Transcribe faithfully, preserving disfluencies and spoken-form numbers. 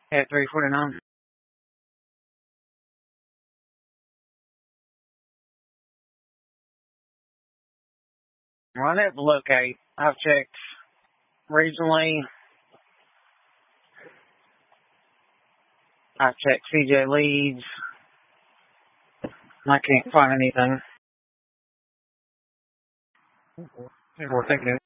At three forty-nine. Well, I have to locate. I've checked regionally. I've checked C J leads. I can't find anything. We're thinking